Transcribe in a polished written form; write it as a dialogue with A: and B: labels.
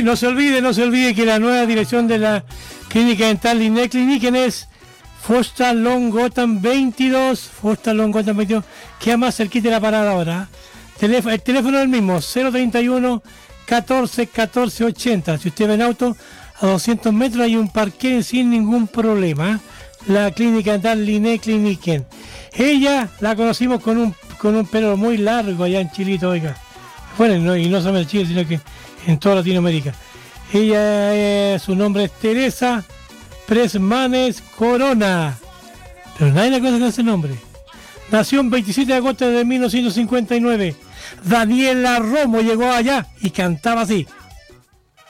A: Sí, no se olvide que la nueva dirección de la clínica dental Liné Kliniken es Fosta Longotan 22. Fosta Longotan 22. Queda más cerquita de la parada ahora. El teléfono es el mismo, 031 14 14 80. Si usted ve en auto, a 200 metros hay un parque sin ningún problema. La clínica dental Liné Kliniken. Ella la conocimos con un pelo muy largo allá en Chilito, oiga. Bueno, y no solamente en Chile, sino que en toda Latinoamérica. Ella, su nombre es Teresa Presmanes Corona. Pero nadie la conoce con ese nombre. Nació el 27 de agosto de 1959. Daniela Romo llegó allá y cantaba así.